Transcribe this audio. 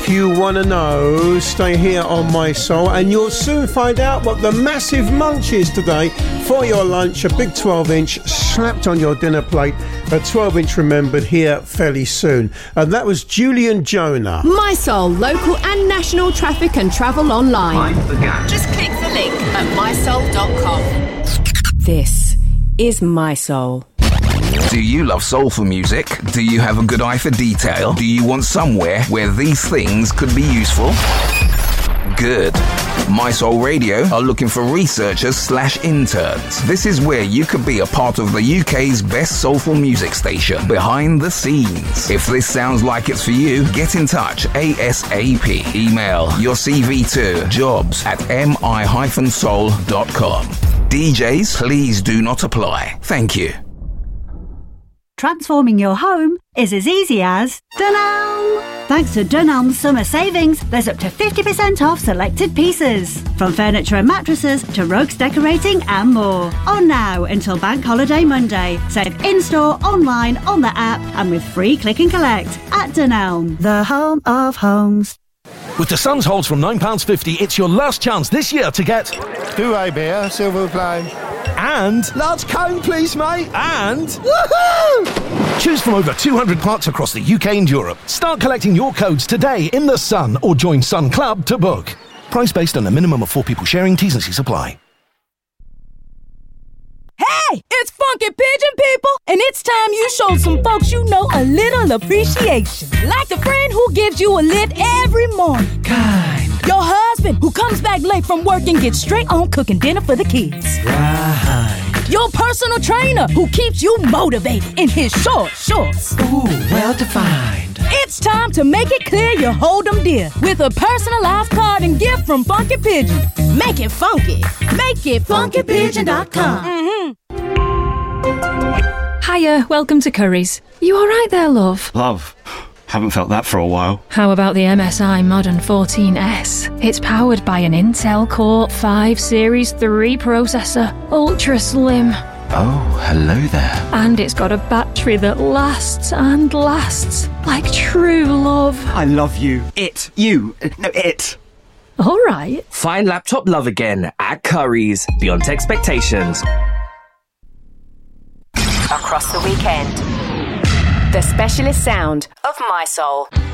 If you want to know, stay here on My Soul and you'll soon find out what the massive munch is today for your lunch. A big 12-inch slapped on your dinner plate. A 12-inch remembered here fairly soon. And that was Julian Jonah. My Soul, local and national traffic and travel online. Just click the link at mysoul.com. This is My Soul. Do you love soulful music? Do you have a good eye for detail? Do you want somewhere where these things could be useful? Good. My Soul Radio are looking for researchers/interns. This is where you could be a part of the UK's best soulful music station, behind the scenes. If this sounds like it's for you, get in touch ASAP. Email your CV to jobs@mi-soul.com. DJs, please do not apply. Thank you. Transforming your home is as easy as Dunelm. Thanks to Dunelm's summer savings, there's up to 50% off selected pieces. From furniture and mattresses to rugs, decorating and more. On now until Bank Holiday Monday. Save in-store, online, on the app and with free click and collect at Dunelm, the home of homes. With the Suns holds from £9.50, it's your last chance this year to get... Two-way beer, silver play. And... Large cone, please, mate. And... Woohoo! Choose from over 200 parks across the UK and Europe. Start collecting your codes today in the Sun or join Sun Club to book. Price based on a minimum of 4 people sharing. T's and C's apply. Hey, it's Funky Pigeon people, and it's time you showed some folks you know a little appreciation. Like the friend who gives you a lift every morning. Kind. Your husband who comes back late from work and gets straight on cooking dinner for the kids. Right. Your personal trainer who keeps you motivated in his short shorts. Ooh, well defined. It's time to make it clear you hold them dear with a personalized card and gift from Funky Pigeon. Make it funky. Make it funkypigeon.com. Hiya, welcome to Curry's. You alright there, love? Love. Haven't felt that for a while. How about the MSI Modern 14S? It's powered by an Intel Core 5 Series 3 processor, ultra slim. Oh, hello there. And it's got a battery that lasts and lasts, like true love. I love you. It. You. No, it. Alright. Find laptop love again at Curry's. Beyond expectations. Across the weekend. The specialist sound of My Soul.